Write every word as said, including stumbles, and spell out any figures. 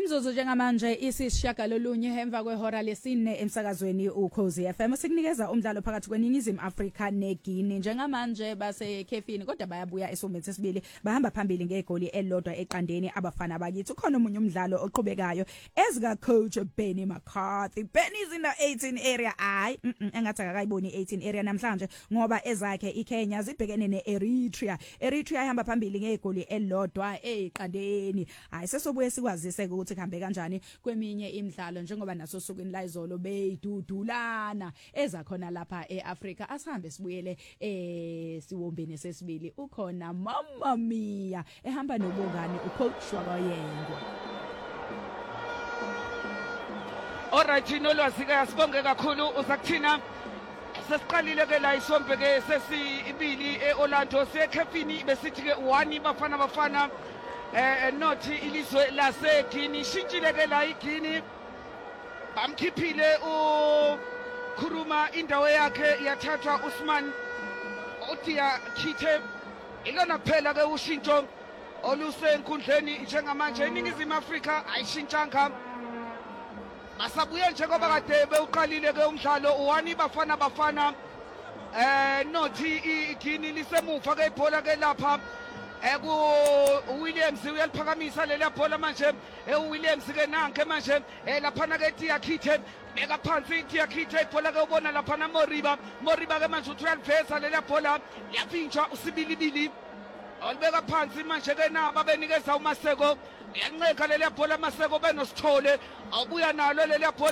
Imzuzu njengamanje isishagalolunye emva kwehora lesine emsakazweni uKhosi F M sikunikeza umdlalo phakathi kweNingizimu Afrika neGuinea. Njengamanje base khefini kodwa bayabuya esomeni sesibili bahamba phambili ngegoli elilodwa eqandeni abafana bakithi. Ukhona umunye umdlalo oqhubekayo ezika coach Benny McCarthy. Benny is in the eighteen area. Ay engathi akayiboni eighteen area namhlanje ngoba ezakhe iKenya zibhekene neEritrea. Eritrea ihamba phambili ngegoli elilodwa eqandeni. Hayi sesobuye sikwazise ukuthi kuhambe kanjani kweminye imidlalo njengoba naso sukwini la izolo beyidudulana ezakhona lapha eAfrika. Asihambe sibuyele eh siwombeni sesibili. Ukhona Mama Mia ehamba nobongani ucoach wakayengwa. Alright nolwazi ke asibonge kakhulu uzakuthina sesiqalile ke la isombe ke sesibili eOrlando sekhefini besithi ke one bafana bafana eh nothi ilizwe laseGuinea shintshile ke la iGuinea bamkhiphile u Kuruma indawo yakhe yathathwa Usman Otia Khithe ilona kuphela ke ushintsho olusenkundleni njengamanje iNingizimu Afrika ayishintshanga masabuye njengoba kade bewuqalile ke umdlalo one bafana bafana eh nothi iGuinea lisemuva ke ibhola ke lapha eku Williams uyaliphakamisa leli bhola manje eWilliams ke nanke manje laphana ke Tia Khithe beka phansi Tia Khithe ibhola ke ubona laphana Moriba Moriba ke manje uyaliveza leli bhola yaphintsha usibilibili olibeka phansi manje ke naba benikeza uMaseko yanqeka leli bhola Maseko benosithole awubuya nalo leli bhola